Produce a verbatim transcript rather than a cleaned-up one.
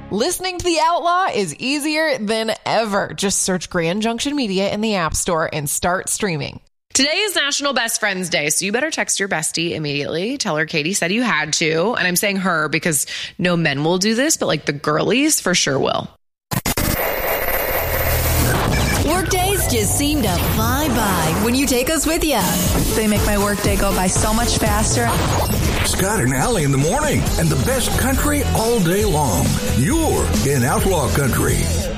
Listening to The Outlaw is easier than ever. Just search Grand Junction Media in the App Store and start streaming. Today is National Best Friends Day, so you better text your bestie immediately. Tell her Katie said you had to. And I'm saying her because no men will do this, but like the girlies for sure will. Workdays just seem to fly by when you take us with you. They make my workday go by so much faster. Scott and Allie in the morning and the best country all day long. You're in Outlaw Country.